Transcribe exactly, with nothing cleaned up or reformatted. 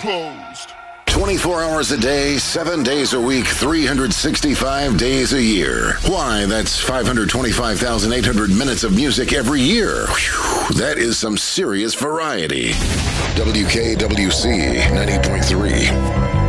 closed. twenty-four hours a day, seven days a week, three hundred sixty-five days a year. Why, that's five hundred twenty-five thousand eight hundred minutes of music every year. Whew, that is some serious variety. W K W C ninety point three.